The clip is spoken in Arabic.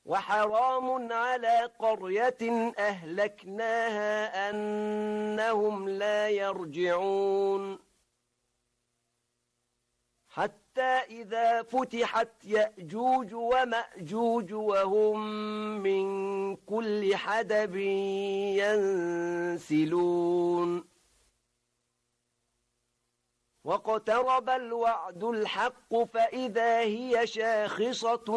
وحرام على قرية أهلكناها أنهم لا يرجعون حتى إذا فتحت يأجوج ومأجوج وهم من كل حدب ينسلون واقترب الوعد الحق فإذا هي شاخصة